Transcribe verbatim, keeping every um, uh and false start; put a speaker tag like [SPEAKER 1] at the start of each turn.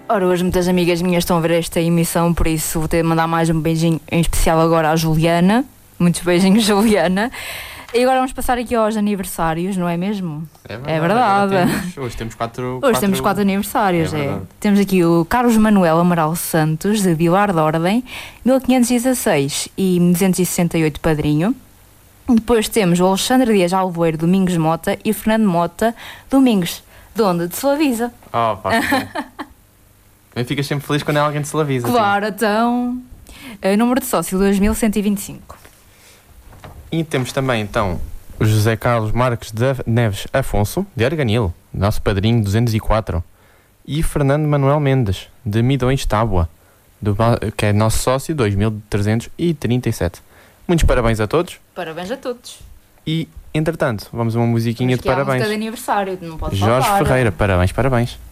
[SPEAKER 1] Ora, hoje muitas amigas minhas estão a ver esta emissão, por isso vou ter de mandar mais um beijinho em especial agora à Juliana. Muitos beijinhos, Juliana. E agora vamos passar aqui aos aniversários, não é mesmo?
[SPEAKER 2] É verdade.
[SPEAKER 1] É verdade.
[SPEAKER 2] Temos, hoje temos quatro...
[SPEAKER 1] Hoje
[SPEAKER 2] quatro...
[SPEAKER 1] temos quatro aniversários,
[SPEAKER 2] é.
[SPEAKER 1] é. Temos aqui o Carlos Manuel Amaral Santos, de Vilar de Ordem, mil quinhentos e dezasseis e duzentos e sessenta e oito padrinho. Depois temos o Alexandre Dias Alvoeiro Domingos Mota e Fernando Mota Domingos. De onde? De Solavisa.
[SPEAKER 2] Oh, pá, também ficas sempre feliz quando é alguém de Solavisa.
[SPEAKER 1] Claro, assim. Então... Uh, número de sócio, dois mil cento e vinte e cinco.
[SPEAKER 2] E temos também, então, o José Carlos Marques de Neves Afonso, de Arganil, nosso padrinho duzentos e quatro. E Fernando Manuel Mendes, de Midões Tábua, do, que é nosso sócio, dois mil trezentos e trinta e sete. Muitos parabéns a todos.
[SPEAKER 1] Parabéns a todos.
[SPEAKER 2] E, entretanto, vamos a uma musiquinha de parabéns.
[SPEAKER 1] De aniversário, não pode
[SPEAKER 2] Jorge
[SPEAKER 1] faltar.
[SPEAKER 2] Ferreira, parabéns, parabéns.